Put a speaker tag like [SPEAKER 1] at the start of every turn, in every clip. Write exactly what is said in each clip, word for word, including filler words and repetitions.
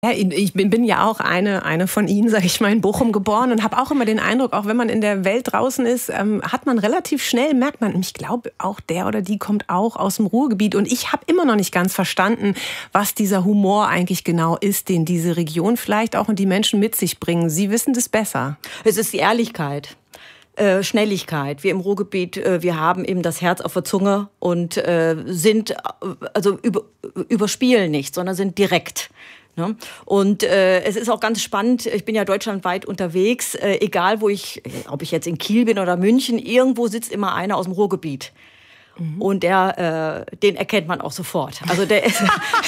[SPEAKER 1] Ja, ich bin, bin ja auch eine, eine von Ihnen, sage ich mal, in Bochum geboren und habe auch immer den Eindruck, auch wenn man in der Welt draußen ist, ähm, hat man relativ schnell, merkt man, ich glaube, auch der oder die kommt auch aus dem Ruhrgebiet. Und ich habe immer noch nicht ganz verstanden, was dieser Humor eigentlich genau ist, den diese Region vielleicht auch und die Menschen mit sich bringen. Sie wissen das besser.
[SPEAKER 2] Es ist die Ehrlichkeit. Äh, Schnelligkeit. Wir im Ruhrgebiet, äh, wir haben eben das Herz auf der Zunge und äh, sind, also über, überspielen nicht, sondern sind direkt. Ne? Und äh, es ist auch ganz spannend, ich bin ja deutschlandweit unterwegs, äh, egal wo ich, ob ich jetzt in Kiel bin oder München, irgendwo sitzt immer einer aus dem Ruhrgebiet. Mhm. Und der, äh, den erkennt man auch sofort. Also der ist,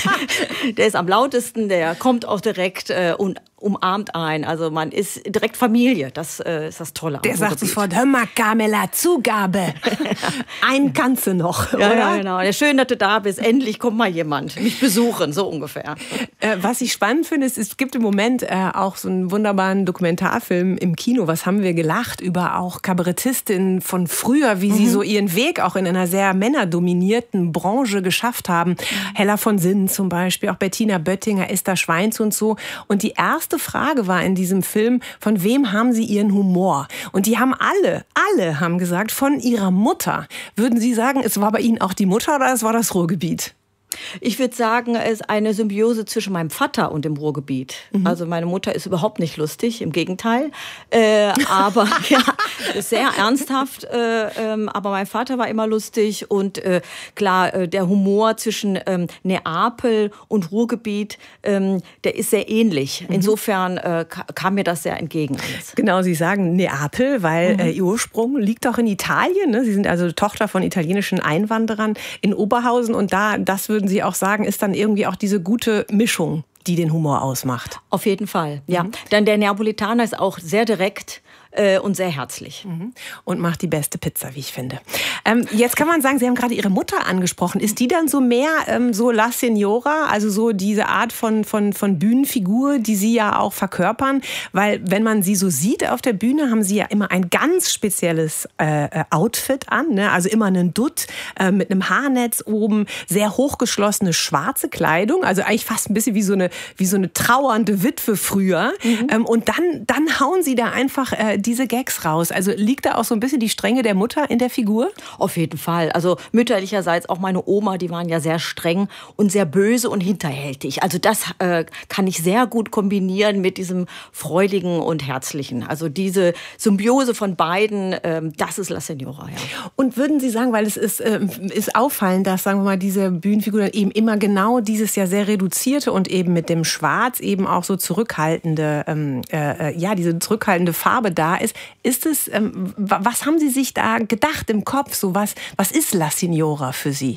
[SPEAKER 2] der ist am lautesten, der kommt auch direkt äh, und umarmt ein. Also man ist direkt Familie. Das äh, ist das Tolle.
[SPEAKER 1] Der sagt sofort, hör mal, Carmela, Zugabe. Einen kannst du noch,
[SPEAKER 2] ja,
[SPEAKER 1] oder?
[SPEAKER 2] Ja, genau. Ja, schön, dass du da bist. Endlich kommt mal jemand mich besuchen, so ungefähr.
[SPEAKER 1] Äh, was ich spannend finde, ist, es gibt im Moment äh, auch so einen wunderbaren Dokumentarfilm im Kino. Was haben wir gelacht über auch Kabarettistinnen von früher, wie mhm. sie so ihren Weg auch in einer sehr männerdominierten Branche geschafft haben. Mhm. Hella von Sinnen zum Beispiel, auch Bettina Böttinger, Esther Schweins und so. Und die erste Frage war in diesem Film, von wem haben Sie Ihren Humor? Und die haben alle, alle haben gesagt, von ihrer Mutter. Würden Sie sagen, es war bei Ihnen auch die Mutter oder es war das Ruhrgebiet?
[SPEAKER 2] Ich würde sagen, es ist eine Symbiose zwischen meinem Vater und dem Ruhrgebiet. Mhm. Also meine Mutter ist überhaupt nicht lustig, im Gegenteil. Äh, aber ja, ist sehr ernsthaft. Äh, ähm, aber mein Vater war immer lustig. Und äh, klar, äh, der Humor zwischen ähm, Neapel und Ruhrgebiet, ähm, der ist sehr ähnlich. Mhm. Insofern äh, kam mir das sehr entgegen alles.
[SPEAKER 1] Genau, Sie sagen Neapel, weil mhm. äh, Ihr Ursprung liegt doch in Italien. Ne? Sie sind also Tochter von italienischen Einwanderern in Oberhausen. Und da, das würden Sie auch sagen, ist dann irgendwie auch diese gute Mischung, die den Humor ausmacht.
[SPEAKER 2] Auf jeden Fall, ja. Mhm. Denn der Neapolitaner ist auch sehr direkt äh, und sehr herzlich.
[SPEAKER 1] Mhm. Und macht die beste Pizza, wie ich finde. Ähm, jetzt kann man sagen, Sie haben gerade Ihre Mutter angesprochen. Ist die dann so mehr ähm, so La Signora, also so diese Art von, von, von Bühnenfigur, die Sie ja auch verkörpern? Weil wenn man Sie so sieht auf der Bühne, haben Sie ja immer ein ganz spezielles äh, Outfit an, ne? Also immer einen Dutt äh, mit einem Haarnetz oben, sehr hochgeschlossene schwarze Kleidung, also eigentlich fast ein bisschen wie so eine, wie so eine trauernde Witwe früher. Mhm. Ähm, und dann, dann hauen Sie da einfach äh, diese Gags raus. Also liegt da auch so ein bisschen die Strenge der Mutter in der Figur?
[SPEAKER 2] Auf jeden Fall. Also mütterlicherseits auch meine Oma, die waren ja sehr streng und sehr böse und hinterhältig. Also das äh, kann ich sehr gut kombinieren mit diesem Freudigen und Herzlichen. Also diese Symbiose von beiden, ähm, das ist La Signora. Ja.
[SPEAKER 1] Und würden Sie sagen, weil es ist, äh, ist auffallend, dass, sagen wir mal, diese Bühnenfigur eben immer genau dieses ja sehr reduzierte und eben mit dem Schwarz eben auch so zurückhaltende, ähm, äh, ja, diese zurückhaltende Farbe da ist. Ist es, ähm, was haben Sie sich da gedacht im Kopf? So was, was ist La Signora für Sie?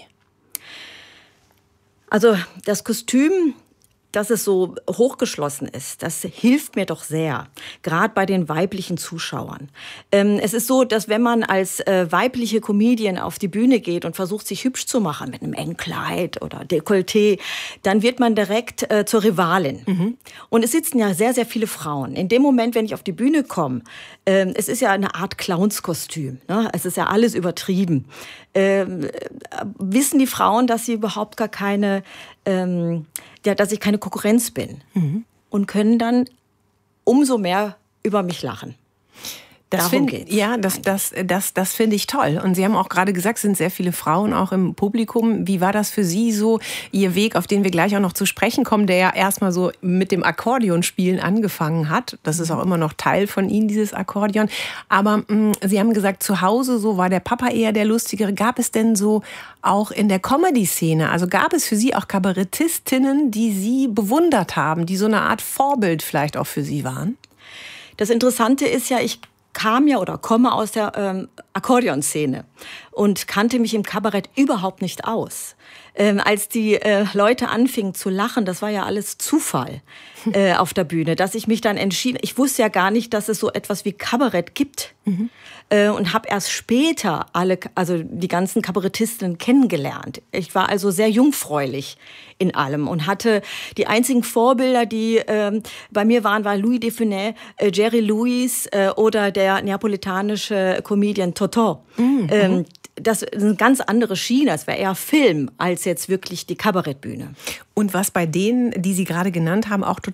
[SPEAKER 2] Also das Kostüm, dass es so hochgeschlossen ist, das hilft mir doch sehr, gerade bei den weiblichen Zuschauern. Ähm, es ist so, dass wenn man als äh, weibliche Comedian auf die Bühne geht und versucht, sich hübsch zu machen mit einem engen Kleid oder Dekolleté, dann wird man direkt äh, zur Rivalin. Mhm. Und es sitzen ja sehr, sehr viele Frauen. In dem Moment, wenn ich auf die Bühne komme, äh, es ist ja eine Art Clownskostüm, ne? Es ist ja alles übertrieben. Ähm, wissen die Frauen, dass sie überhaupt gar keine, ähm, ja, dass ich keine Konkurrenz bin, mhm. und können dann umso mehr über mich lachen.
[SPEAKER 1] Das
[SPEAKER 2] Darum
[SPEAKER 1] find,
[SPEAKER 2] geht's.
[SPEAKER 1] Ja, das, das, das, das finde ich toll. Und Sie haben auch gerade gesagt, es sind sehr viele Frauen auch im Publikum. Wie war das für Sie so, Ihr Weg, auf den wir gleich auch noch zu sprechen kommen, der ja erstmal so mit dem Akkordeonspielen angefangen hat? Das ist auch immer noch Teil von Ihnen, dieses Akkordeon. Aber mh, Sie haben gesagt, zu Hause so war der Papa eher der Lustigere. Gab es denn so auch in der Comedy-Szene, also gab es für Sie auch Kabarettistinnen, die Sie bewundert haben, die so eine Art Vorbild vielleicht auch für Sie waren?
[SPEAKER 2] Das Interessante ist ja, ich kam ja oder komme aus der ähm, Akkordeonszene und kannte mich im Kabarett überhaupt nicht aus. Ähm, als die äh, Leute anfingen zu lachen, das war ja alles Zufall äh, auf der Bühne, dass ich mich dann entschieden, ich wusste ja gar nicht, dass es so etwas wie Kabarett gibt. Mhm. Äh, und habe erst später alle, also die ganzen Kabarettistinnen kennengelernt. Ich war also sehr jungfräulich in allem und hatte die einzigen Vorbilder, die äh, bei mir waren, war Louis de Funès, äh, Jerry Lewis äh, oder der neapolitanische Comedian Totò. Mhm. Ähm, das ist eine ganz andere Schiene. Es war eher Film als jetzt wirklich die Kabarettbühne.
[SPEAKER 1] Und was bei denen, die Sie gerade genannt haben, auch total